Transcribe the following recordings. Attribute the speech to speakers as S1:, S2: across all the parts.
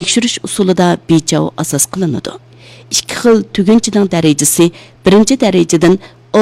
S1: tekshirish usulida bechav asos qilinadi. İki xil tugunchining darajasi birinchi darajadan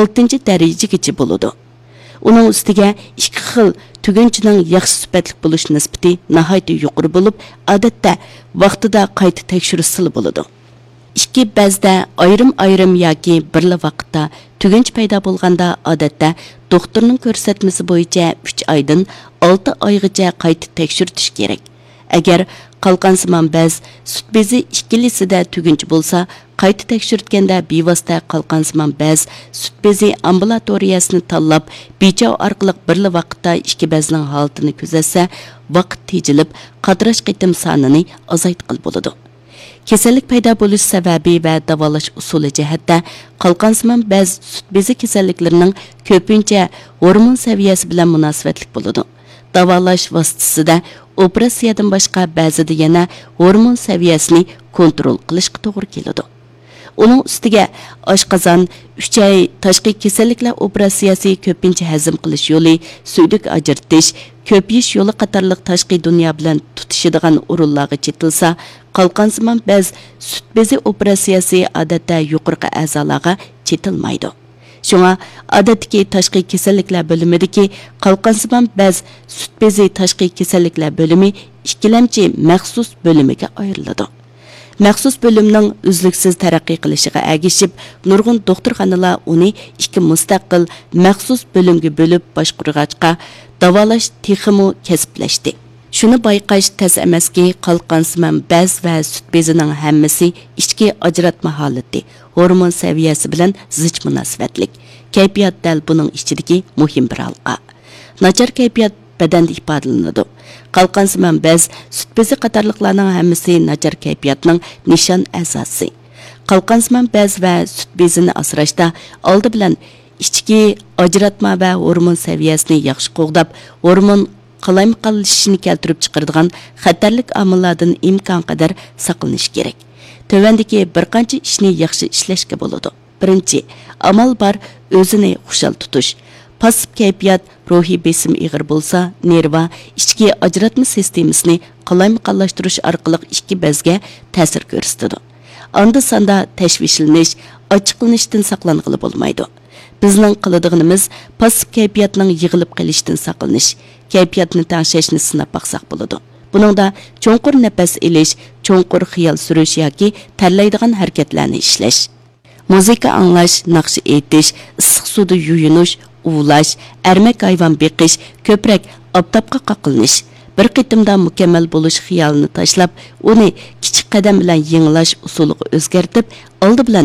S1: 6 darajagacha bo'ladi. Uning ustiga ikki xil tugunchining yaxshi sifatli bo'lish nisbati nihoyatda yuqori bo'lib, odatda vaqtida qayta tekshirilishi bo'ladi. İki ba'zida ayrim yoki birla vaqtda tugunch paydo bo'lganda odatda doktorning ko'rsatmasi bo'yicha 3 oydan 6 oygacha qayta tekshirtish kerak. Agar qalqansimon bez sut bezi ikkilisida tugunch bo'lsa, qayta tekshirtganda bevosita qalqansimon bez sut bezi ambulatoriyasini tanlab, bechav orqali birla vaqtda ikki bezning holatini kuzatsa, vaqt tejilib, qadrash qitim sonini azaytqil bo'ladi. Kasallik paydo bo'lish sababi va davolash usuli jihatda qalqansimon bez sut bezi kasalliklarining ko'pincha hormon saviyasi bilan munosabatlik bo'ladi. Davolash vositasida operatsiyadan boshqa ba'zida yana hormon saviyasini kontrol qilishga to'g'ri keladi. Uning ustiga oshqozon, 3 oy tashqi kasalliklar operatsiyasi ko'pincha hazm qilish yo'li, suydik ajratish, ko'payish yo'li qatorliq tashqi dunyo bilan tutishadigan o'rinlarga chetilsa, qalqansimon bez sut bezi operatsiyasi odatda yuqorqi a'zolarga chetilmaydi. Şuna odatdagi tashqi kasalliklar bo'limidagi qalqansimon bez sut bezi tashqi kasalliklar bo'limi ikkilamchi maxsus bo'limiga ayriladi. Maxsus bo'limning uzluksiz taraqqiy qilishiga ergishib, nurg'un doktorxonalar uni ikki mustaqil maxsus bo'limga bo'lib boshqarg'achqa davolash texmi kasblashdi. Shuni bayqash tez emaski, qalqansimon bez va sut bezining hammasi ichki ajratma holati, hormon saviyasi bilan zich munosabatlik. Kayfiyat dal buning ichidagi muhim bir halqa. Nachar kayfiyat badanda ifodalanadi. Qalqansimon bez sut bezi qatorliqlarning hammasi nachar kayfiyatning nishon asosi. Qalqansimon bez va sut bezini asrashda oldi bilan ichki ajratma va hormon saviyasini yaxshi qo'g'dab, hormon qalaymiqallashishini keltirib chiqaradigan xatarlik omillardan imkon qadar saqlanish kerak. Tövendeki bir qancha ishni yaxshi ishlashga bo'ladi. Birinchi, amal bar o'zini xushal tutish. Pasib kayfiyat, ruhiy besim ig'ir bo'lsa, nerva, ichki ajratma sistemasini qalaymiqallashtirish orqali ikki bezga ta'sir ko'rsatadi. Anda sanda tashvishlanish, ochiqlanishdan saqlanqili bo'lmaydi. Bizning qiladiganimiz pasib kayfiyatning yig'ilib qolishdan saqlanish, kayfiyatni tangshashni sinab baqsaq bo'ladi. Buningda cho'nqur nafas elish, cho'nqur xiyol surish yoki tanlaydigan harakatlarni ishlash, muzika anglash, naqsh aytish, issiq suvda yuyinish, uvlash, ermak hayvon beqish, ko'prak oftobga qaqilnish, bir qitimda mukammal bo'lish xiyolini tashlab, uni kichik qadam bilan yenglash usuliga o'zgartib, oldi bilan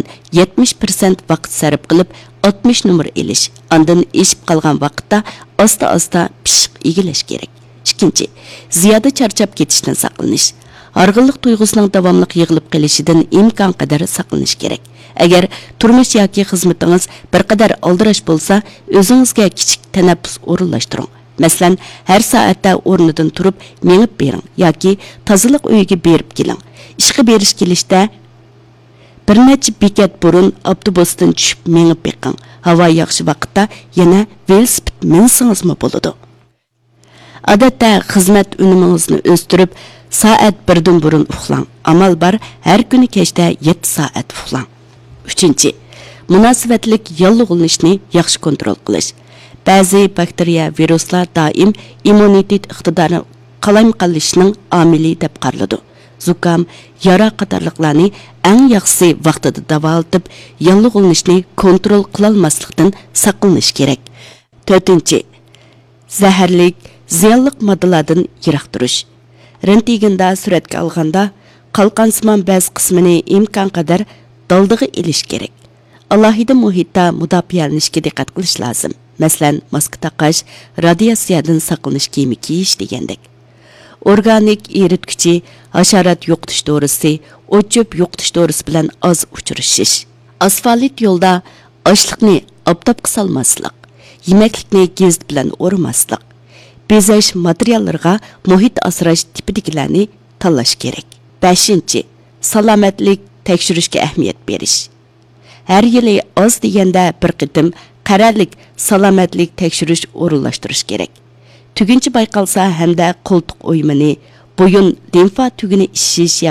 S1: 70% vaqt sarf qilib 60 numar elish, ondan eshib qolgan vaqtda asta-asta pishiq egilash kerak. İkinci, ziyoda charchab ketishdan saqlanish. Arg'inlik tuyg'usining davomli yig'ilib qolishidan imkon qadar saqlanish kerak. Agar turmush yoki xizmatingiz bir qadar aldirash bo'lsa, o'zingizga kichik tanaffus o'rinlashtiring. Masalan, har soatda o'rnidan turib, mengib bering yoki tozalik uyiga berib keling. Ishga berish kelishda bir necha bekat burun avtobusdan tushib mengib beqing. Havo yaxshi vaqtda yana velosiped minsingizmi bo'ladi. Odatda xizmat unumingizni o'stirib, soat 1dan burun uxlang. Amal bar har kuni kechda 7 soat uxlang. 3. Munosabatlik yolg'ilishni yaxshi kontrol qilish. Ba'zi bakteriya, viruslar doim immunitet iqtidorini qalaymiqallashning omili deb qaraladi. Zukam, yara qatorliqlarni eng yaxshisi vaqtida davolatib, yolg'ilishni kontrol qila olmaslikdan saqlanish kerak. 4. Zaharlik, ziyonliq moddalardan yiroq turish. Rentgenda suratga olganda qalqansimon bez qismini imkon qadar daldiga elish kerak. Alohida muhitda mudofaalanishga diqqat qilish lozim. Masalan, maska taqash, radiatsiyadan saqlanish kiyimi kiyish degandek. Organik eritkichi, hasharot yo'qotish dorisi, o'chib yo'qotish dorisi bilan oz uchrashish. Asfalt yo'lda ochliqni obtobga solmaslik, yemaklikni gez bilan o'rmaslik, bezash materiallarga muhit asrash tipidagilarni tanlash kerak. 5. Salomatlik tekshirishga ahamiyat berish. Har yili oz deganda bir qitim qarorlik salomatlik tekshirish o'rinlashtirish kerak. Tugunchi bayqalsa hamda qo'ltiq o'ymini, bo'yin limfa tuguni ishish